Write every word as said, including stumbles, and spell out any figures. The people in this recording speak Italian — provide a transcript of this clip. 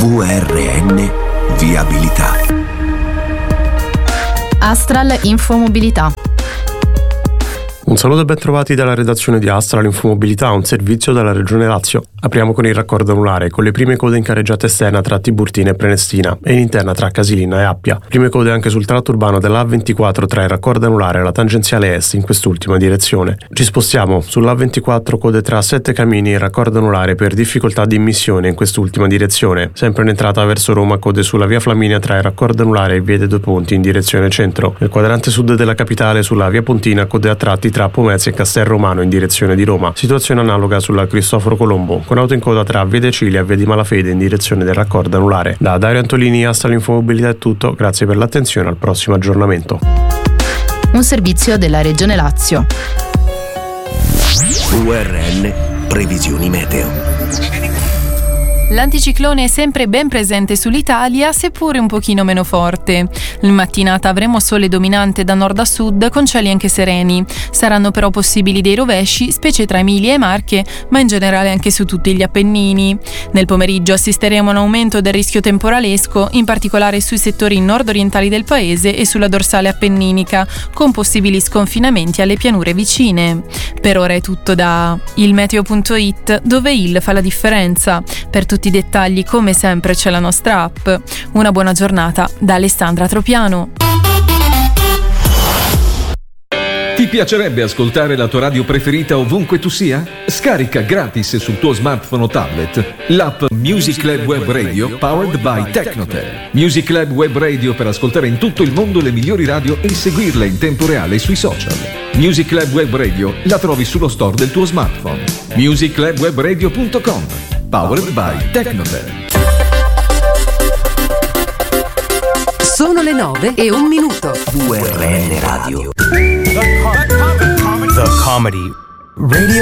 V R N Viabilità. Astral Infomobilità. Un saluto e ben trovati dalla redazione di Astral Infomobilità, un servizio della Regione Lazio. Apriamo con il raccordo anulare, con le prime code in carreggiata esterna tra Tiburtina e Prenestina e in interna tra Casilina e Appia. Prime code anche sul tratto urbano della A ventiquattro tra il raccordo anulare e la tangenziale est in quest'ultima direzione. Ci spostiamo sulla A ventiquattro, code tra Sette Camini e il raccordo anulare per difficoltà di immissione in quest'ultima direzione. Sempre in entrata verso Roma, code sulla via Flaminia tra il raccordo anulare e via dei Due Ponti in direzione centro. Nel quadrante sud della capitale, sulla via Pontina, code a tratti tra Pomezia e Castel Romano in direzione di Roma. Situazione analoga sulla Cristoforo Colombo, con auto in coda tra via Decilia e via di Malafede in direzione del raccordo anulare. Da Dario Antolini, Astral Infomobilità è tutto, grazie per l'attenzione, al prossimo aggiornamento. Un servizio della Regione Lazio. V R N Previsioni Meteo. L'anticiclone è sempre ben presente sull'Italia, seppure un pochino meno forte. In mattinata avremo sole dominante da nord a sud, con cieli anche sereni. Saranno però possibili dei rovesci, specie tra Emilia e Marche, ma in generale anche su tutti gli Appennini. Nel pomeriggio assisteremo a un aumento del rischio temporalesco, in particolare sui settori nord-orientali del paese e sulla dorsale appenninica, con possibili sconfinamenti alle pianure vicine. Per ora è tutto da ilmeteo punto it, dove il fa la differenza. Per tutti i dettagli, come sempre, c'è la nostra app. Una buona giornata da Alessandra Tropiano. Ti piacerebbe ascoltare la tua radio preferita ovunque tu sia? Scarica gratis sul tuo smartphone o tablet l'app Music Lab Web Radio powered by Tecnotel. Music Lab Web Radio per ascoltare in tutto il mondo le migliori radio e seguirle in tempo reale sui social. Music Lab Web Radio la trovi sullo store del tuo smartphone. music lab web radio punto com, powered by Tecnotel. Sono le nove e un minuto. V R N Radio. The Comedy Radio